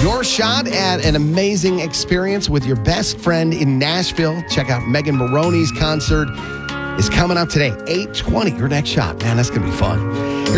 Your shot at an amazing experience with your best friend in Nashville. Check out Megan Moroney's concert. Is coming up today, 8:20. Your next shot. Man, that's going to be fun.